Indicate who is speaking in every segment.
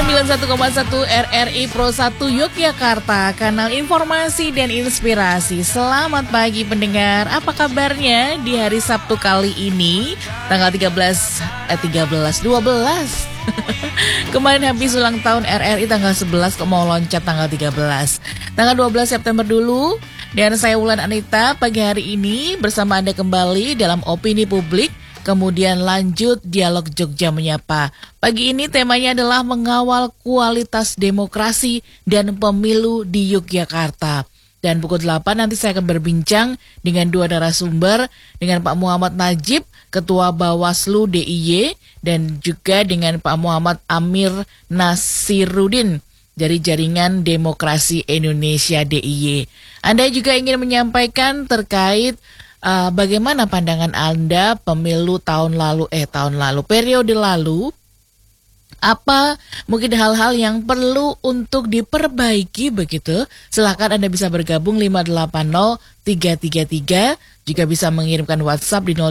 Speaker 1: 91,1 RRI Pro 1 Yogyakarta, kanal informasi dan inspirasi. Selamat pagi pendengar, apa kabarnya di hari Sabtu kali ini, tanggal 12. Kemarin habis ulang tahun RRI tanggal 11, kok mau loncat tanggal 13. Tanggal 12 September dulu, dan saya Wulan Anita pagi hari ini bersama Anda kembali dalam Opini Publik. Kemudian lanjut dialog Jogja Menyapa. Pagi ini temanya adalah mengawal kualitas demokrasi dan pemilu di Yogyakarta. Dan pukul 8 nanti saya akan berbincang dengan dua narasumber, dengan Pak Muhammad Najib, Ketua Bawaslu DIY, dan juga dengan Pak Muhammad Amir Nasirudin dari Jaringan Demokrasi Indonesia DIY. Anda juga ingin menyampaikan terkait bagaimana pandangan Anda pemilu periode lalu, apa mungkin hal-hal yang perlu untuk diperbaiki begitu? Silakan Anda bisa bergabung 580-333, juga bisa mengirimkan WhatsApp di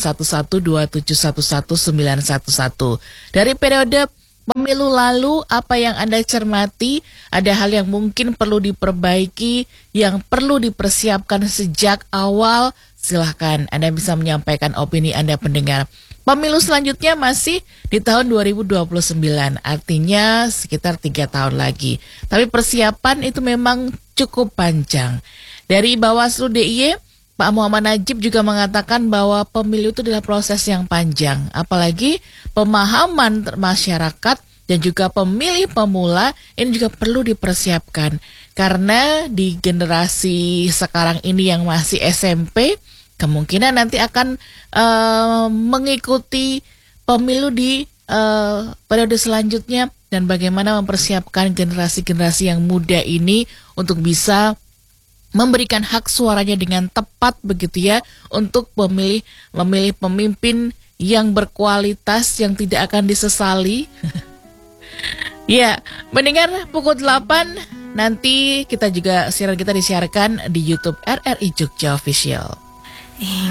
Speaker 1: 081127119111. Dari periode pemilu lalu, apa yang Anda cermati? Ada hal yang mungkin perlu diperbaiki, yang perlu dipersiapkan sejak awal? Silahkan Anda bisa menyampaikan opini Anda pendengar. Pemilu selanjutnya masih di tahun 2029, artinya sekitar 3 tahun lagi. Tapi persiapan itu memang cukup panjang. Dari Bawaslu DIY, Pak Muhammad Najib juga mengatakan bahwa pemilu itu adalah proses yang panjang. Apalagi pemahaman masyarakat dan juga pemilih pemula ini juga perlu dipersiapkan. Karena di generasi sekarang ini yang masih SMP, kemungkinan nanti akan mengikuti pemilu di periode selanjutnya, dan bagaimana mempersiapkan generasi-generasi yang muda ini untuk bisa memberikan hak suaranya dengan tepat begitu ya, untuk memilih pemimpin yang berkualitas, yang tidak akan disesali. Ya, mendengar pukul 8 nanti kita juga siaran kita disiarkan di YouTube RRI Jogja Official.